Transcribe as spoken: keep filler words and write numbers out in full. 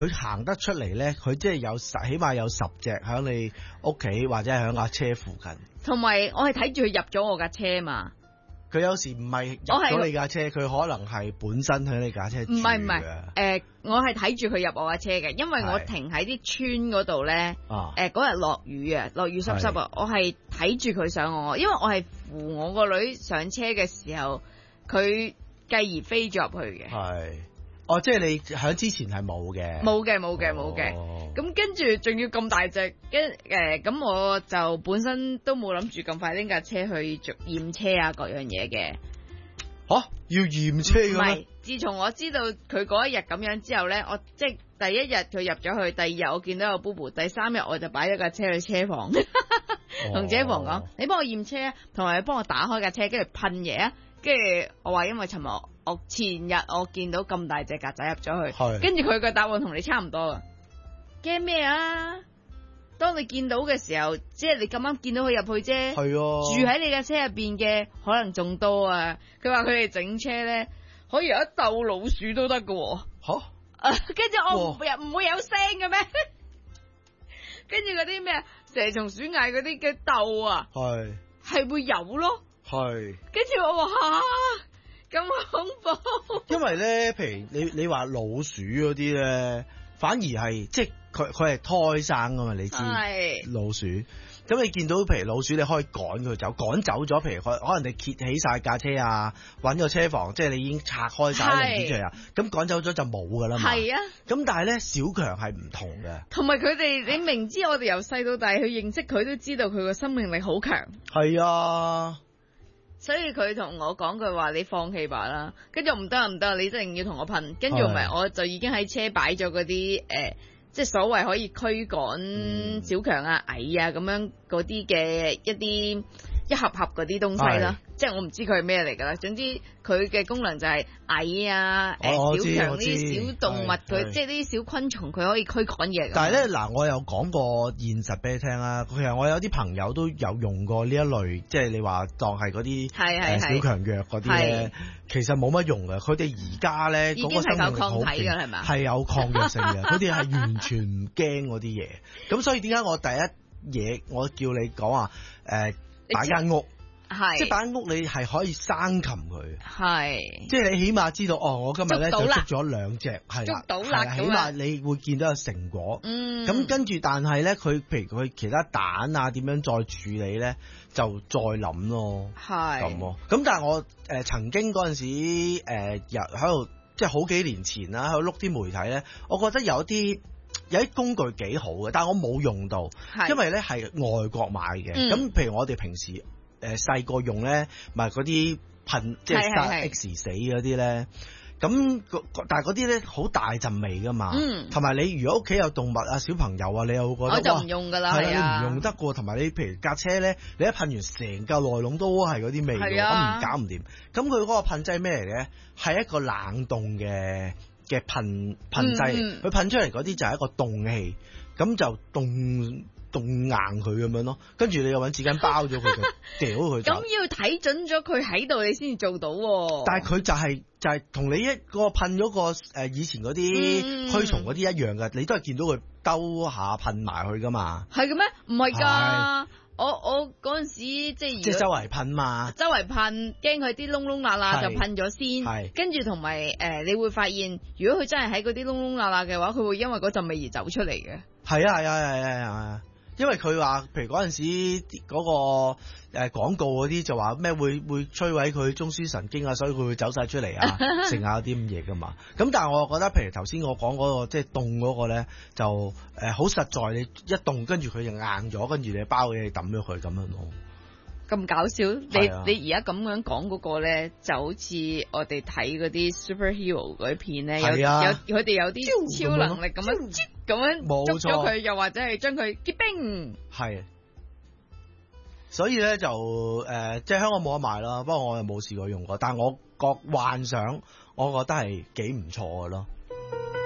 佢行得出嚟咧，佢即係有十，起碼有十隻喺你屋企或者係喺架車附近。 同埋我係睇住佢入咗我架車嘛。 佢有時唔係入咗你架車，佢可能係本身喺你架車住嘅。 唔係唔係，誒，我係睇住佢入我架車嘅，因為我停喺啲村嗰度咧。誒，嗰日落雨啊，落雨濕濕啊，我係睇住佢上我，因為我係扶我個女上車嘅時候，佢繼而飛咗入去嘅。 係。哦，即係你喺之前係冇嘅， 冇嘅冇嘅冇嘅，咁跟住仲要咁大隻，跟誒咁我就本身都冇諗住咁快拎架車去做驗車啊各樣嘢嘅。 吓、啊，要驗車嘅咩？唔係， 自從我知道佢嗰一日咁樣之後咧，我即係第一日佢入咗去，第二日我見到有 Boo Boo，第三日我就擺咗架車去車房，同車房講：你幫我驗車啊，同埋你幫我打開架車，跟住噴嘢啊。跟住我話因為尋日我前日我見到咁大隻曱甴入咗去，跟住佢個答案同你差唔多啊。驚咩啊？當你見到嘅時候，即係你咁啱見到佢入去啫。係啊，住喺你架車入邊嘅可能仲多啊。佢話佢哋整車咧可以有一竇老鼠都得㗎。吓、啊，跟住我唔唔會有聲嘅咩？跟住嗰啲咩蛇蟲鼠蟻嗰啲嘅竇啊，係係會有咯。係，跟住我話吓，咁恐怖。因為咧，譬如你你話老鼠嗰啲咧，反而係即係佢佢係胎生噶嘛，你知老鼠。咁你見到譬如老鼠，你可以趕佢走，趕走咗。譬如可可能你揭起晒架車啊，搵個車房，即係你已經拆開晒零件出嚟啊，咁趕走咗就冇噶啦嘛。係啊。咁但係咧，小強係唔同嘅。同埋佢哋，你明知我哋由細到大去認識佢，都知道佢個生命力好強。係啊。所以佢同我講句話，你放棄吧啦。跟住唔得唔得，你一定要同我噴。跟住唔係，我就已經喺車擺咗嗰啲誒，即係所謂可以驅趕小強啊、蟻啊咁樣嗰啲嘅一啲一盒盒嗰啲東西啦。即係我唔知佢係咩嚟㗎啦。總之佢嘅功能就係蟻啊、誒、呃、小強呢啲小動物，佢即係呢啲小昆蟲，佢可以驅趕嘢。但係咧嗱，我有講過現實俾你聽啦。其實我有啲朋友都有用過呢一類，即係你話當係嗰啲誒小強藥嗰啲咧，其實冇乜用嘅。佢哋而家咧嗰個生命力好勁，係有抗藥性嘅。佢哋係完全唔驚嗰啲嘢。咁所以點解我第一嘢我叫你講話誒擺間屋？係，即係擺間屋你係可以生擒佢，係，即係你起碼知道哦，我今日咧就捉咗兩隻，係啦，係，起碼你會見到有成果，嗯，咁跟住，但係咧佢譬如佢其他蛋啊點樣再處理咧，就再諗咯，係，咁咯，咁但係我誒、呃、曾經嗰陣時誒入喺度，即係好幾年前啦，喺度碌啲媒體咧，我覺得有啲。有啲工具幾好嘅，但係我冇用到，因為咧係外國買嘅。咁、嗯、譬如我哋平時誒細個用咧，咪嗰啲噴即係殺 X 死嗰啲咧。咁但係嗰啲咧好大陣味噶嘛，同、嗯、埋你如果屋企有動物啊、小朋友啊，你又會覺得我就唔用噶啦，係啊，你唔用得過。同埋你譬如架車咧，你一噴完成架內籠都係嗰啲味嘅，咁唔搞唔掂。咁佢嗰個噴劑咩嚟嘅？係一個冷凍嘅。嘅噴噴劑，佢、嗯、噴出嚟嗰啲就係一個凍氣，咁就凍凍硬佢咁樣咯。跟住你又搵紙巾包咗佢，就掉佢。咁要睇準咗佢喺度，你先至做到、啊。但係佢就係、是、就係、是、同你一個噴咗個誒以前嗰啲驅蟲嗰啲一樣嘅、嗯，你都係見到佢兜下噴埋去噶嘛。係嘅咩？唔係㗎。我我嗰陣時即係即係周圍噴嘛，周圍噴，驚佢啲窿窿罅罅就噴咗先，跟住同埋誒，你會發現如果佢真係喺嗰啲窿窿罅罅嘅話，佢會因為嗰陣味而走出嚟嘅。係啊係啊係啊係啊，因為佢話，譬如嗰陣時嗰、嗰個誒廣、呃、告嗰啲就話咩會會摧毀佢中樞神經啊，所以佢會走晒出嚟啊，剩下啲咁嘢噶嘛。咁但係我覺得，譬如頭先我講嗰、嗰個即係凍嗰個咧，就誒好、呃、實在，你一凍跟住佢就硬咗，跟住你包嘢抌咗佢咁樣咯。咁搞笑！你、啊、你而家咁樣講嗰個咧，就好似我哋睇嗰啲 superhero 嗰啲片咧、啊，有有佢哋有啲超能力咁樣咁樣捉咗佢，又或者係將佢結冰。係，所以咧就誒、呃，即係香港冇得賣啦。不過我又冇試過用過，但係我覺幻想，我覺得係幾唔錯嘅咯。